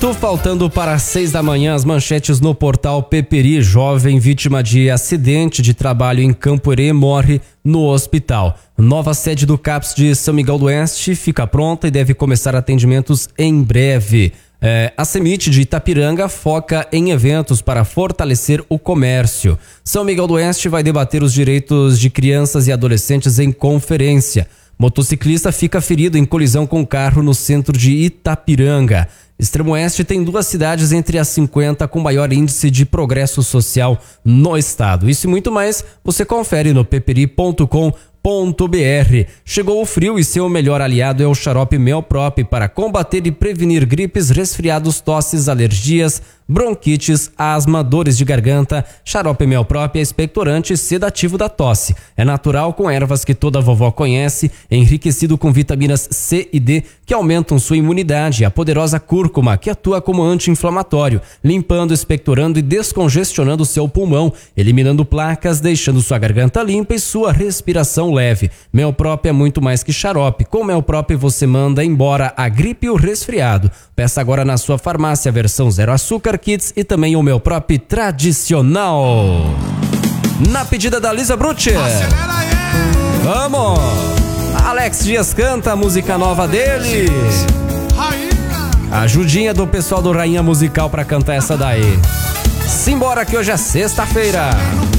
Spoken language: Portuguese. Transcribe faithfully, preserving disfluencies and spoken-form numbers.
Faltando para seis da manhã, as manchetes no portal Peperi. Jovem vítima de acidente de trabalho em Camporê morre no hospital. Nova sede do CAPS de São Miguel do Oeste fica pronta e deve começar atendimentos em breve. É, a Semite de Itapiranga foca em eventos para fortalecer o comércio. São Miguel do Oeste vai debater os direitos de crianças e adolescentes em conferência. Motociclista fica ferido em colisão com carro no centro de Itapiranga. Extremo Oeste tem duas cidades entre as cinquenta com maior índice de progresso social no estado. Isso e muito mais você confere no peperi ponto com ponto br. Chegou o frio e seu melhor aliado é o xarope Melprop para combater e prevenir gripes, resfriados, tosses, alergias, bronquites, asma, dores de garganta. Xarope Melprop é expectorante e sedativo da tosse. É natural com ervas que toda vovó conhece, enriquecido com vitaminas C e D que aumentam sua imunidade. A poderosa cúrcuma que atua como anti-inflamatório, limpando, expectorando e descongestionando seu pulmão, eliminando placas, deixando sua garganta limpa e sua respiração leve. Melprop é muito mais que xarope. Com Melprop você manda embora a gripe e o resfriado. Peça agora na sua farmácia a versão zero açúcar Kids e também o Melprop tradicional. Na pedida da Lisa Brutti. Acelera aí. Vamos! Alex Dias canta a música nova dele. Rainha. Ajudinha do pessoal do Rainha Musical pra cantar essa daí. Simbora que hoje é sexta-feira.